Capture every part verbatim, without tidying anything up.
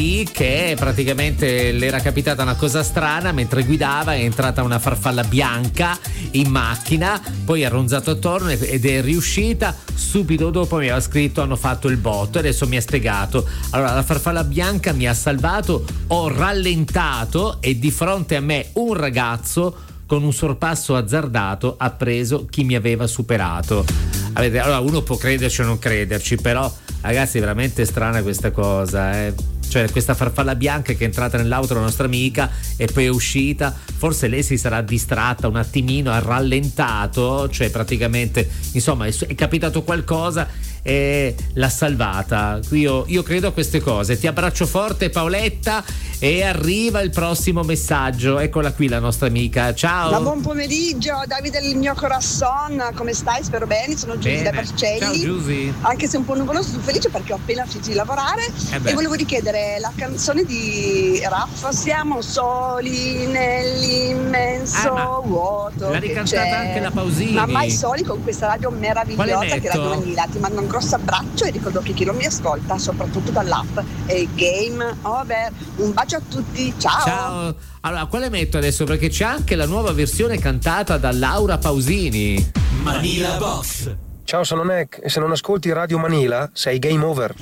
che praticamente le era capitata una cosa strana mentre guidava. È entrata una farfalla bianca in macchina, poi ha ronzato attorno ed è riuscita. Subito dopo mi aveva scritto: hanno fatto il botto. Adesso mi ha spiegato: allora la farfalla bianca mi ha salvato, ho rallentato e di fronte a me un ragazzo con un sorpasso azzardato ha preso chi mi aveva superato. Allora uno può crederci o non crederci, però ragazzi è veramente strana questa cosa, eh. Cioè questa farfalla bianca che è entrata nell'auto della nostra amica e poi è uscita, forse lei si sarà distratta un attimino, ha rallentato, cioè praticamente insomma è, è capitato qualcosa e l'ha salvata. Io, io credo a queste cose. Ti abbraccio forte Paoletta e arriva il prossimo messaggio. Eccola qui la nostra amica. Ciao. Ma buon pomeriggio Davide del mio corazon, come stai? Spero bene, sono Giusy da Vercelli. Ciao Giusy. Anche se un po' nuvoloso, sono felice perché ho appena finito di lavorare eh e volevo richiedere la canzone di Raff, Siamo soli nell'immenso ah, vuoto. L'ha ricantata c'è. Anche la Pausini. Ma mai soli con questa radio meravigliosa che è Radio Manila. Ti mando un grosso abbraccio e ricordo che chi non mi ascolta, soprattutto dall'app, è Game Over. Un bacio a tutti, ciao. Ciao. Allora, quale metto adesso? Perché c'è anche la nuova versione cantata da Laura Pausini. Manila Boss. Ciao, sono Neck e se non ascolti Radio Manila sei Game Over.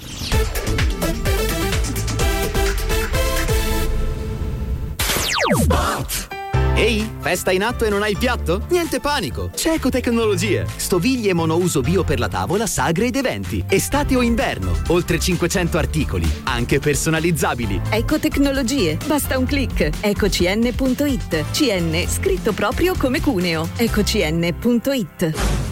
Ehi, festa in atto e non hai il piatto? Niente panico, c'è Ecotecnologie. Stoviglie monouso bio per la tavola, sagre ed eventi. Estate o inverno, oltre cinquecento articoli, anche personalizzabili. Ecotecnologie, basta un click. ecocn punto it. C N scritto proprio come Cuneo. ecocn punto it.